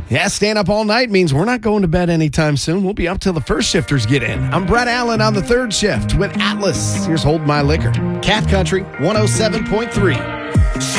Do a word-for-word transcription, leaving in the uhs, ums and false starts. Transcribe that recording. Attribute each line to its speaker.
Speaker 1: Yeah, staying up all night means we're not going to bed anytime soon. We'll be up till the first shifters get in. I'm Brett Allen on the third shift with Atlas. Here's Hold My Liquor. Cat Country one oh seven point three.